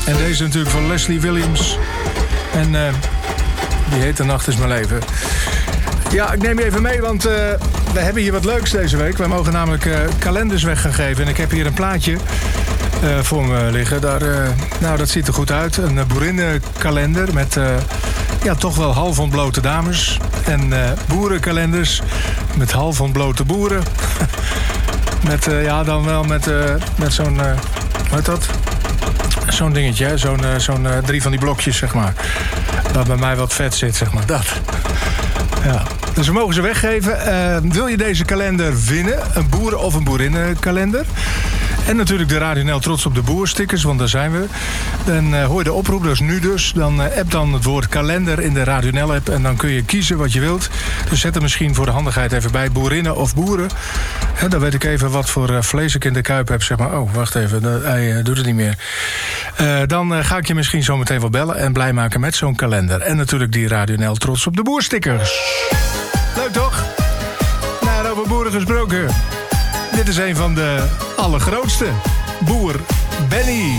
En deze natuurlijk van Leslie Williams. En die heet De Nacht is mijn leven. Ja, ik neem je even mee, want we hebben hier wat leuks deze week. We mogen namelijk kalenders weg gaan geven. En ik heb hier een plaatje voor me liggen. Nou, dat ziet er goed uit. Een boerinnenkalender met toch wel half ontblote dames. En boerenkalenders met half ontblote boeren. Dan wel met zo'n... hoe heet dat? Zo'n dingetje, hè? Zo'n 3 van die blokjes, zeg maar. Waar bij mij wat vet zit, zeg maar. Dat. Ja. Dus we mogen ze weggeven. Wil je deze kalender winnen? Een boeren- of een boerinnenkalender? En natuurlijk de Radio NL Trots op de Boer stickers, want daar zijn we. Dan hoor je de oproep, dat is nu dus. Dan app dan het woord kalender in de Radio NL app. En dan kun je kiezen wat je wilt. Dus zet er misschien voor de handigheid even bij boerinnen of boeren. Dan weet ik even wat voor vlees ik in de kuip heb. Zeg maar, oh, wacht even, hij doet het niet meer. Dan ga ik je misschien zo meteen wel bellen en blij maken met zo'n kalender. En natuurlijk die Radio NL Trots op de Boer stickers. Leuk toch? Nou, over boeren gesproken. Dit is een van de allergrootste. Boer Benny.